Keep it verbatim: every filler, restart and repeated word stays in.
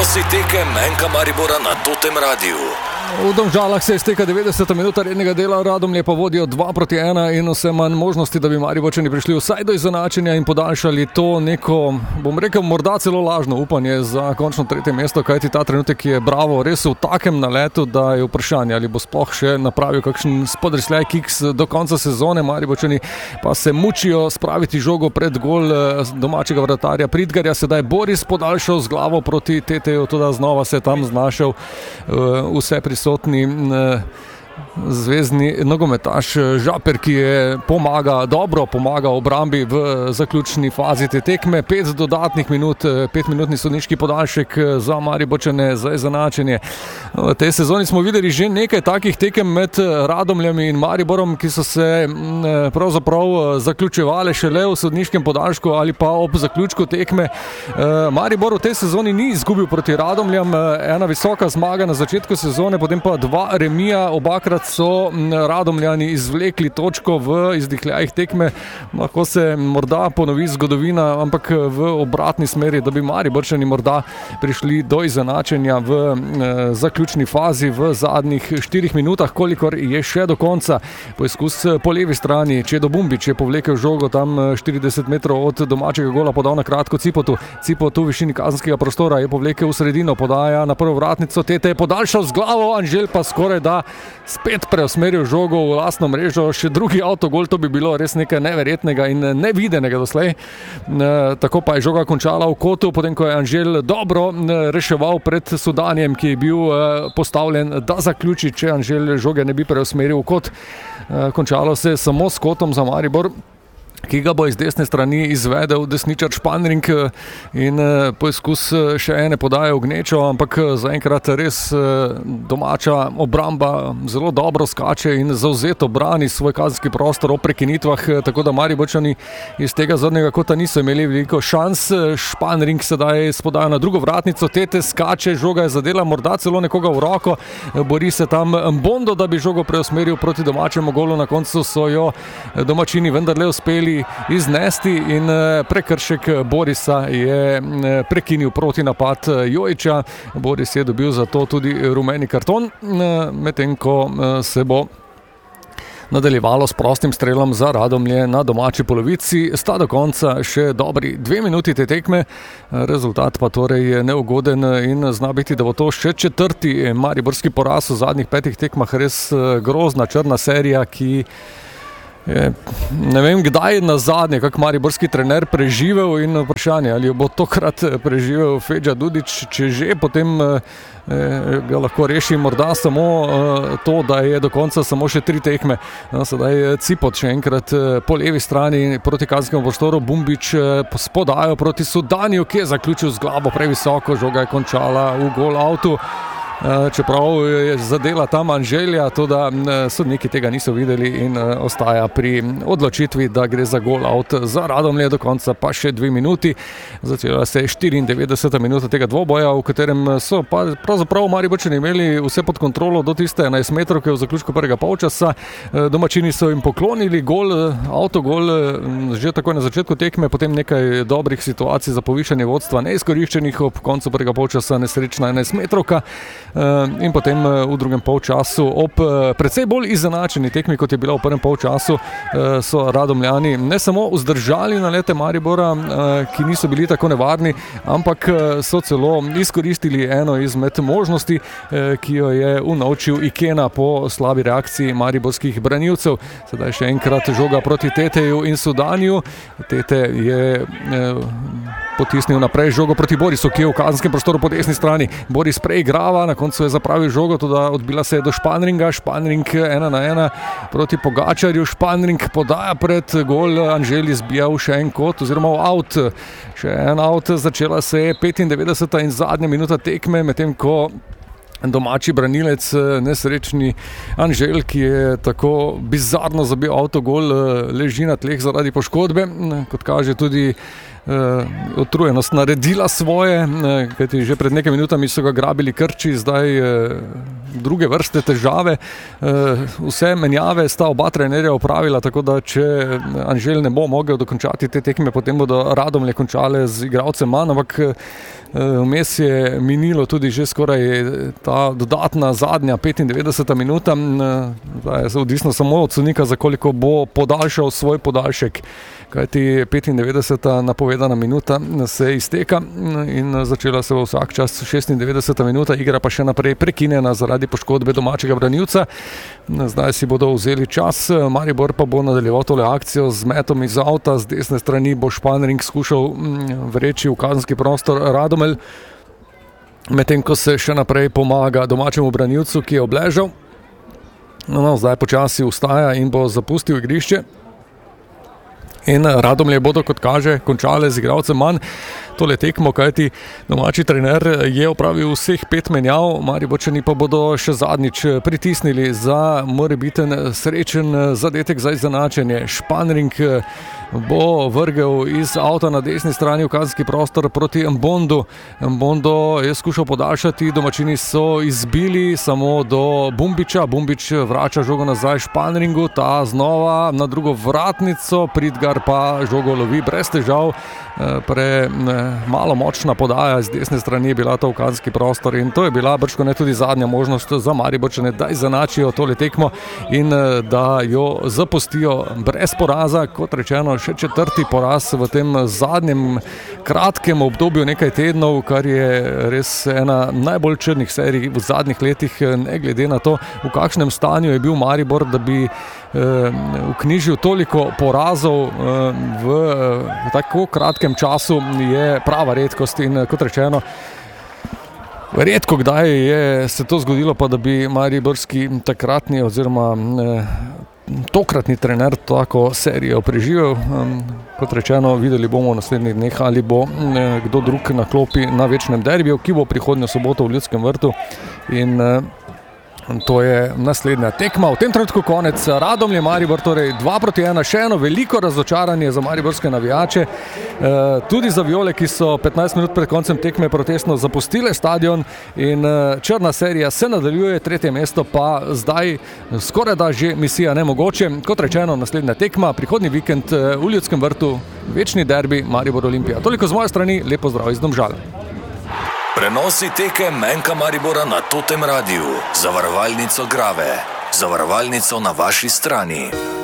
Prenosi tekem Enka Maribora na Totem Radiu. V Domžalah se izteka devetdeseta minuta rednega dela, Radomlje pa vodijo dva proti ena in vse manj možnosti, da bi Mariborčani prišli vsaj do izenačenja in podaljšali to neko, bom rekel, morda celo lažno upanje za končno tretje mesto, kajti ta trenutek je Bravo res v takem naletu, da je vprašanje, ali bo sploh še napravil kakšen spodrsljaj kiks do konca sezone. Mariborčani pa se mučijo spraviti žogo pred gol domačega vratarja Pridgarja. Sedaj Boris podaljšal z glavo proti Teteju, tudi znova se je tam znašel vse prisotni zvezni nogometaš Žaper, ki je pomaga, dobro pomaga obrambi v zaključni fazi te tekme. Pet dodatnih minut, petminutni sodniški podaljšek za Mariborčane za izenačenje. V tej sezoni smo videli že nekaj takih tekem med Radomljami in Mariborom, ki so se pravzaprav zaključevale šele v sodniškem podaljšku ali pa ob zaključku tekme. Maribor v tej sezoni ni izgubil proti Radomljam, ena visoka zmaga na začetku sezone, potem pa dva remija, obakrat so Radomljani izvlekli točko v izdihljajih tekme. Lahko se morda ponovi zgodovina, ampak v obratni smeri, da bi Mariborčani morda prišli do izenačenja v zaključni fazi v zadnjih štirih minutah, kolikor je še do konca. Poizkus po levi strani, Čedo Bumbič je povlekel žogo tam štirideset metrov od domačega gola, podal na kratko Cipotu. Cipot v višini kazenskega prostora je povlekel v sredino, podaja na prvo vratnico, Tete je podaljšal z glavo, Anžel pa skoraj da spet preusmeril žogo v lastno mrežo, še drugi avtogol, to bi bilo res nekaj neverjetnega in nevidenega doslej. Tako pa je žoga končala v kotu, potem ko je Anžel dobro reševal pred Sudanjem, ki je bil postavljen, da zaključi, če Anžel žoge ne bi preusmeril v kot. Končalo se samo s kotom za Maribor, ki ga bo iz desne strani izvedel desničar Španring in poizkus še ene podaje v gnečo, ampak zaenkrat res domača obramba zelo dobro skače in zavzeto brani svoj kazenski prostor ob prekinitvah, tako da Mariborčani iz tega zornega kota niso imeli veliko šans. Španring sedaj spodaja na drugo vratnico, Tete skače, žoga je zadela morda celo nekoga v roko, bori se tam Mbondo, da bi žogo preusmeril proti domačemu golu, na koncu so jo domačini vendarle uspeli iznesti in prekršek Borisa je prekinil proti napad Jojiča. Boris je dobil za to tudi rumeni karton, medtem ko se bo nadaljevalo s prostim strelom za Radomlje na domači polovici. Sta do konca še dobri dve minuti te tekme, rezultat pa torej je neugoden in zna biti, da bo to še četrti mariborski poraz v zadnjih petih tekmah. Res grozna črna serija, ki je, ne vem kdaj na zadnje kak mariborski trener preživel in vprašanje, ali bo tokrat preživel Feđa Dudić, če že, potem eh, ga lahko reši morda samo eh, to, da je do konca samo še tri tekme. No, sedaj Cipot še enkrat eh, po levi strani proti kazenskemu prostoru, Bumbič eh, spodajo proti Sudanju, ki je zaključil z glavo previsoko, žoga je končala v gol avtu. Čeprav je zadela tam Anželja, to da sodniki tega niso videli in ostaja pri odločitvi, da gre za gol out za Radomlje, do konca pa še dve minuti. Začela se je štiriindevetdeseta minuta tega dvoboja, v katerem so pa pravzaprav Mariborčani imeli vse pod kontrolo do tiste enajstmetrovke v zaključku prvega polčasa. Domačini so jim poklonili gol, avtogol že takoj na začetku tekme, potem nekaj dobrih situacij za povišanje vodstva neizkoriščenih, ob koncu prvega polčasa nesrečna enajstmetrovka. In potem v drugem polčasu ob precej bolj izenačeni tekmi, kot je bila v prvem polčasu, so Radomljani ne samo vzdržali nalete Maribora, ki niso bili tako nevarni, ampak so celo izkoristili eno izmed možnosti, ki jo je unovčil Ikena po slabi reakciji mariborskih branilcev. Sedaj še enkrat žoga proti Teteju in Sudanju. Tete je potisnil naprej žogo proti Borisu, ki je v kazenskem prostoru po desni strani. Boris preigrava, na koncu je zapravil žogo, tudi odbila se je do Španringa. Španring ena na ena proti Pogačarju. Španring podaja pred gol, Anžel izbija v še en kot oziroma v out. Še en out, začela se je petindevetdeseta in zadnja minuta tekme, medtem ko domači branilec, nesrečni Anžel, ki je tako bizarno zabil avtogol, leži na tleh zaradi poškodbe. Kot kaže tudi utrujenost naredila svoje, kajti že pred nekaj minutami so ga grabili krči, zdaj druge vrste težave. Vse menjave sta oba trenerja opravila, tako da če Anželj ne bo mogel dokončati te tekme, potem bodo Radomlje končale z igralcem manj, ampak vmes je minilo tudi že skoraj ta dodatna zadnja petindevetdeseta minuta. Zdaj je odvisno samo od sodnika, za koliko bo podaljšal svoj podaljšek, kajti petindevetdeseta napovedana minuta se izteka in začela se bo vsak čas šestindevetdeseta minuta, igra pa še naprej prekinjena zaradi poškodbe domačega branilca. Zdaj si bodo vzeli čas, Maribor pa bo nadaljeval tole akcijo z metom iz avta, z desne strani bo Španring skušal vreči v kazenski prostor Radomelj, medtem ko se še naprej pomaga domačemu branilcu, ki je obležal. No, zdaj počasi vstaja in bo zapustil igrišče. In Radomlje bodo, kot kaže, končale z igralcem manj tole tekmo, kajti domači trener je opravil vseh pet menjav, Mariborčani pa bodo še zadnjič pritisnili za morebiten srečen zadetek za izenačenje. Španring bo vrgel iz avta na desni strani v kazenski prostor proti Mbondu. Mbondo je skušal podaljšati, domačini so izbili samo do Bumbiča. Bumbič vrača žogo nazaj Španringu, ta znova na drugo vratnico, Pridgar pa žogo lovi brez težav. Pre malo močna podaja z desne strani je bila to v kazenski prostor in to je bila bržkone tudi zadnja možnost za Mariborčane, da izenačijo tole tekmo in da jo zapustijo brez poraza. Kot rečeno, še četrti poraz v tem zadnjem kratkem obdobju nekaj tednov, kar je res ena najbolj črnih serij v zadnjih letih, ne glede na to, v kakšnem stanju je bil Maribor, da bi vknjižil toliko porazov v tako kratkem času, je prava redkost in kot rečeno, redko kdaj je se to zgodilo, pa da bi mariborski takratni oziroma tokratni trener tako serijo preživel. Kot rečeno, videli bomo v naslednjih dneh, ali bo kdo drug na klopi na večnem derbiju, ki bo prihodnjo soboto v Ljudskem vrtu in to je naslednja tekma. V tem trenutku konec, Radomlje Maribor, torej dva proti ena, še eno veliko razočaranje za mariborske navijače, tudi za Viole, ki so petnajst minut pred koncem tekme protestno zapustile stadion in črna serija se nadaljuje, tretje mesto pa zdaj skoraj da že misija nemogoče. Kot rečeno, naslednja tekma, prihodnji vikend v Ljudskem vrtu, večni derbi Maribor Olimpija. Toliko z moje strani, lepo zdrav iz Domžal. Prenosi tekem Menka Maribora na Totem Radiu, zavarovalnico Grave, zavarovalnico na vaši strani.